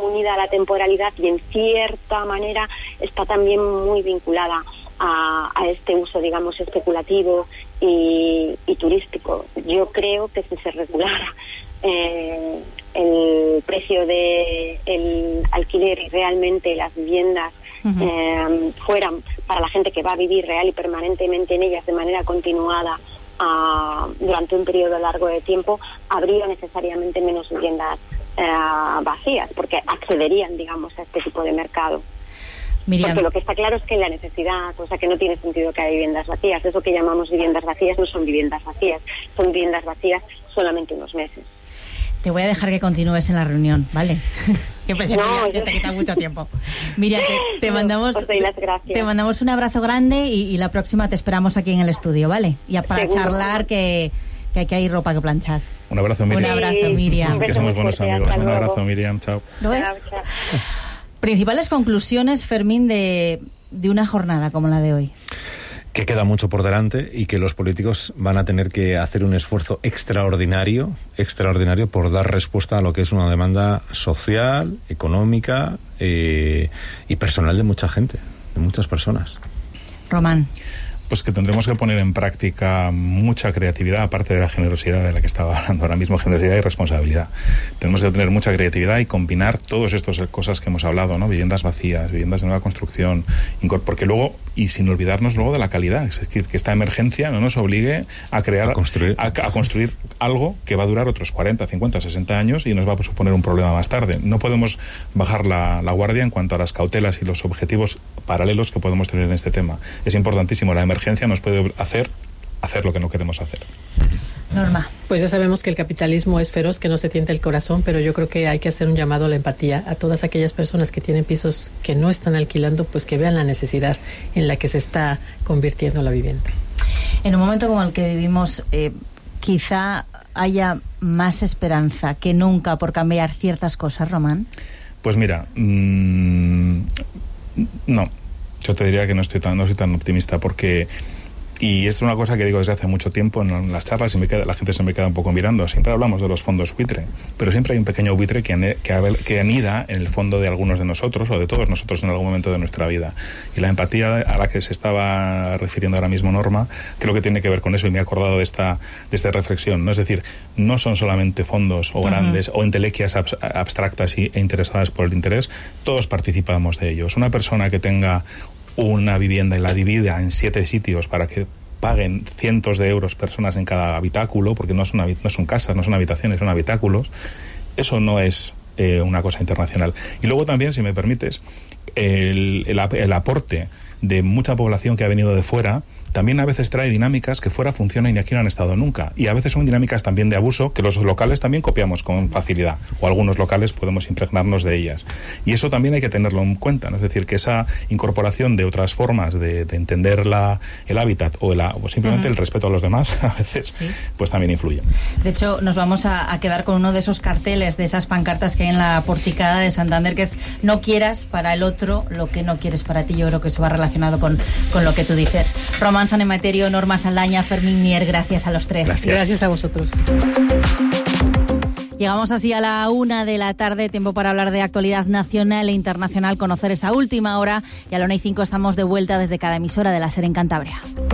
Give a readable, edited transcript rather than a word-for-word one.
unida a la temporalidad y en cierta manera está también muy vinculada a este uso, digamos, especulativo y turístico. Yo creo que si se regulara el precio del alquiler y realmente las viviendas fueran para la gente que va a vivir real y permanentemente en ellas de manera continuada durante un periodo largo de tiempo, habría necesariamente menos viviendas vacías, porque accederían, digamos, a este tipo de mercado. Miriam. Porque lo que está claro es que la necesidad, o sea, que no tiene sentido que haya viviendas vacías. Eso que llamamos viviendas vacías no son viviendas vacías, son viviendas vacías solamente unos meses. Te voy a dejar que continúes en la reunión, ¿vale? Que pensé que te quita mucho tiempo. Miriam, te mandamos un abrazo grande y la próxima te esperamos aquí en el estudio, ¿vale? Y para Seguro. charlar que aquí hay ropa que planchar. Un abrazo, Miriam. Un abrazo, Miriam. Que somos buenos amigos. Un abrazo, Miriam. Chao. ¿Lo ves? Chao. Principales conclusiones, Fermín, de una jornada como la de hoy. Que queda mucho por delante y que los políticos van a tener que hacer un esfuerzo extraordinario por dar respuesta a lo que es una demanda social, económica y personal de mucha gente, de muchas personas. Román. Pues que tendremos que poner en práctica mucha creatividad, aparte de la generosidad de la que estaba hablando ahora mismo, generosidad y responsabilidad. Tenemos que tener mucha creatividad y combinar todas estas cosas que hemos hablado, ¿no? Viviendas vacías, viviendas de nueva construcción, porque luego, y sin olvidarnos luego de la calidad, es decir, que esta emergencia no nos obligue a construir algo que va a durar otros 40, 50, 60 años y nos va a suponer un problema más tarde. No podemos bajar la guardia en cuanto a las cautelas y los objetivos paralelos que podemos tener en este tema. Es importantísimo, la emergencia nos puede hacer lo que no queremos hacer. Norma. Pues ya sabemos que el capitalismo es feroz, que no se tienta el corazón, pero yo creo que hay que hacer un llamado a la empatía a todas aquellas personas que tienen pisos que no están alquilando, pues que vean la necesidad en la que se está convirtiendo la vivienda. En un momento como el que vivimos, quizá haya más esperanza que nunca por cambiar ciertas cosas, Román. Pues mira, no, yo te diría que no soy tan optimista, porque, y es una cosa que digo desde hace mucho tiempo en las charlas, la gente se me queda un poco mirando. Siempre hablamos de los fondos buitre, pero siempre hay un pequeño buitre que anida en el fondo de algunos de nosotros o de todos nosotros en algún momento de nuestra vida. Y la empatía a la que se estaba refiriendo ahora mismo Norma, creo que tiene que ver con eso, y me he acordado de esta reflexión, ¿no? Es decir, no son solamente fondos o grandes o entelequias abstractas e interesadas por el interés, todos participamos de ellos. Una persona que tenga una vivienda y la divida en 7 sitios para que paguen cientos de euros personas en cada habitáculo, porque no son casas, no son habitaciones, son habitáculos, eso no es una cosa internacional. Y luego también, si me permites, el aporte de mucha población que ha venido de fuera también a veces trae dinámicas que fuera funcionan y aquí no han estado nunca. Y a veces son dinámicas también de abuso que los locales también copiamos con facilidad, o algunos locales podemos impregnarnos de ellas. Y eso también hay que tenerlo en cuenta, ¿no? Es decir, que esa incorporación de otras formas de entender el hábitat o simplemente el respeto a los demás, a veces, pues también influye. De hecho, nos vamos a quedar con uno de esos carteles, de esas pancartas que hay en la porticada de Santander, que es: no quieras para el otro lo que no quieres para ti. Yo creo que eso va relacionado con lo que tú dices. Román San Emeterio, Norma Saldaña, Fermín Mier, gracias a los tres. Gracias a vosotros. Llegamos así a la 1:00 p.m, tiempo para hablar de actualidad nacional e internacional, conocer esa última hora, y a la 1:05 estamos de vuelta desde cada emisora de la SER en Cantabria.